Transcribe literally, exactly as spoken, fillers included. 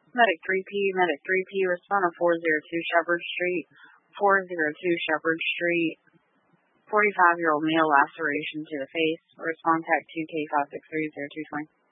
Medic three P, Medic three P, respond to four oh two Shepherd Street, four oh two Shepherd Street, forty-five-year-old male laceration to the face, respond tech two K five six three zero two two zero.